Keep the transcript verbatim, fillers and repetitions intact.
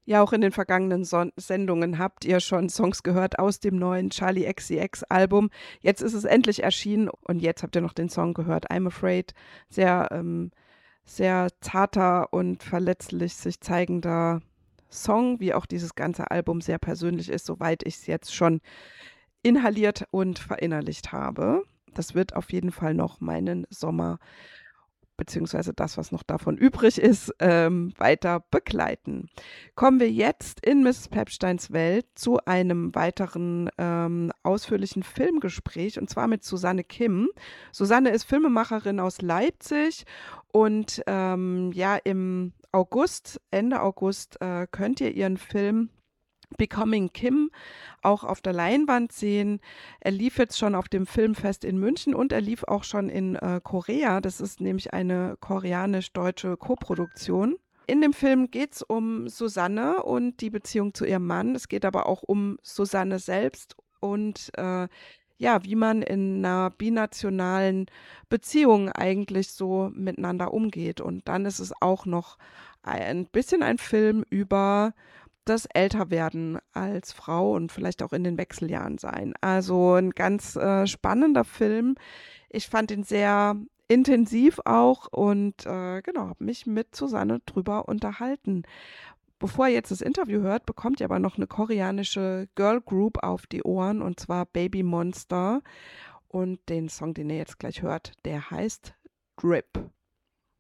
Ja, auch in den vergangenen Son Sendungen habt ihr schon Songs gehört aus dem neuen Charli X C X-Album. Jetzt ist es endlich erschienen und jetzt habt ihr noch den Song gehört, „I'm Afraid“. Sehr, ähm sehr zarter und verletzlich sich zeigender Song, wie auch dieses ganze Album sehr persönlich ist, soweit ich es jetzt schon inhaliert und verinnerlicht habe. Das wird auf jeden Fall noch meinen Sommer beziehungsweise das, was noch davon übrig ist, ähm, weiter begleiten. Kommen wir jetzt in Misses Pepsteins Welt zu einem weiteren ähm, ausführlichen Filmgespräch und zwar mit Susanne Kim. Susanne ist Filmemacherin aus Leipzig und ähm, ja, im August, Ende August, äh, könnt ihr ihren Film Becoming Kim auch auf der Leinwand sehen. Er lief jetzt schon auf dem Filmfest in München und er lief auch schon in äh, Korea. Das ist nämlich eine koreanisch-deutsche Koproduktion. In dem Film geht es um Susanne und die Beziehung zu ihrem Mann. Es geht aber auch um Susanne selbst und äh, ja, wie man in einer binationalen Beziehung eigentlich so miteinander umgeht. Und dann ist es auch noch ein bisschen ein Film über das Älterwerden als Frau und vielleicht auch in den Wechseljahren sein. Also ein ganz äh, spannender Film. Ich fand ihn sehr intensiv auch und äh, genau, habe mich mit Susanne drüber unterhalten. Bevor ihr jetzt das Interview hört, bekommt ihr aber noch eine koreanische Girl Group auf die Ohren und zwar Baby Monster. Und den Song, den ihr jetzt gleich hört, der heißt Drip.